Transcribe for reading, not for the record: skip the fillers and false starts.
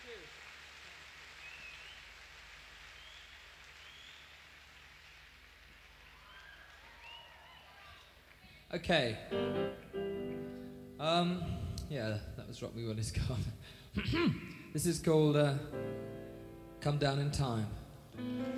Okay. Yeah, that was Rock Me When It's Gone. This is called Come Down in Time.